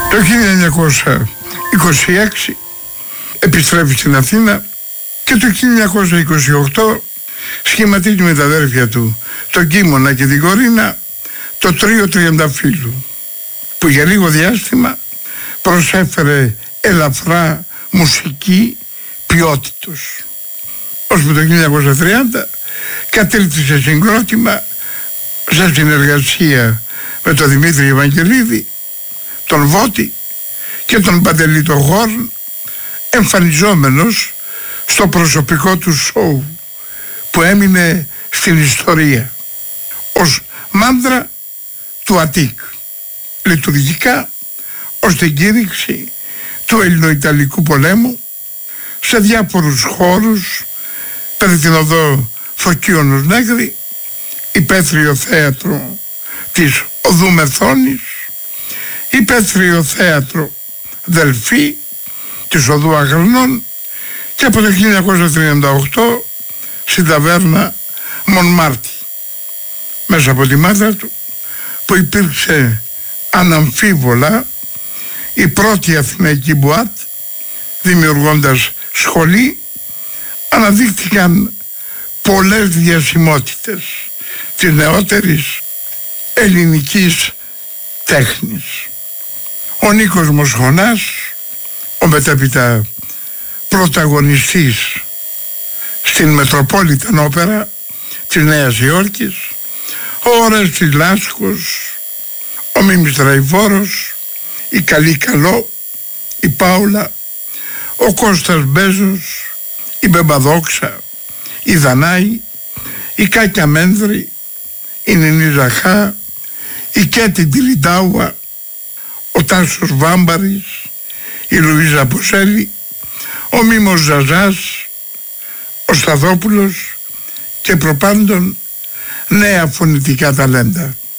Το 1926 επιστρέφει στην Αθήνα και το 1928 σχηματίζει με τα αδέρφια του, τον Κίμωνα και την Κορίνα, το τρίο Τριανταφύλλου, που για λίγο διάστημα προσέφερε ελαφρά μουσική ποιότητος. Ώσπου το 1930 κατέληξε συγκρότημα σε συνεργασία με τον Δημήτρη Ευαγγελίδη, τον Βότη και τον Παντελή τον Χόρν, εμφανιζόμενος στο προσωπικό του σοου που έμεινε στην ιστορία ως μάντρα του Αττικ, λειτουργικά ως την κήρυξη του Ελληνοϊταλικού πολέμου σε διάφορους χώρους, περί την οδό Φωκίωνος Νέγρη, υπαίθριο θέατρο της οδού Μεθόνης, υπαίθριο θέατρο Δελφή της οδού Αγρανών και από το 1938 στην ταβέρνα Μονμάρτη, μέσα από τη μάτρα του που υπήρξε αναμφίβολα η πρώτη αθηναϊκή μπουάτ, δημιουργώντας σχολή. Αναδείχθηκαν πολλές διασημότητες της νεότερης ελληνικής τέχνης. Ο Νίκος Μοσχονάς, ο μετέπειτα πρωταγωνιστής στην Μετροπόλιταν Όπερα της Νέας Υόρκης, ο Ορέστης Λάσκος, ο Μίμης Τραϊφόρος, η Καλή Καλό, η Πάουλα, ο Κώστας Μπέζος, η Μπεμπαδόξα, η Δανάη, η Κάκια Μένδρη, η Νινή Ζαχά, η Κέτη Τιλιντάουα, ο Τάσος Βάμπαρης, η Λουίζα Ποσέλη, ο Μίμος Ζαζάς, ο Σταδόπουλος και προπάντων νέα φωνητικά ταλέντα.